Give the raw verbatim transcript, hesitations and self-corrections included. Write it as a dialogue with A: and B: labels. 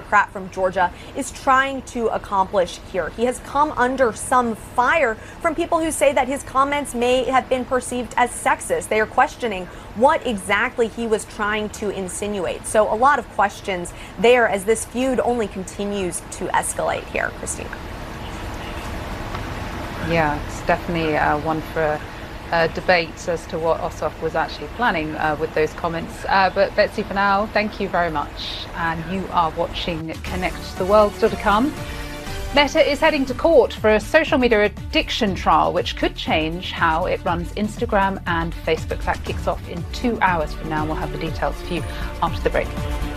A: Democrat from Georgia, is trying to accomplish here. He has come under some fire from people who say that his comments may have been perceived as sexist. They are questioning what exactly he was trying to insinuate. So a lot of questions there as this feud only continues to escalate here, Christina.
B: Yeah, it's definitely uh, one for uh, debate as to what Ossoff was actually planning uh, with those comments. Uh, but Betsy, for now, thank you very much. And you are watching Connect the World. Still to come. Meta is heading to court for a social media addiction trial, which could change how it runs Instagram and Facebook. That kicks off in two hours from now. We'll have the details for you after the break.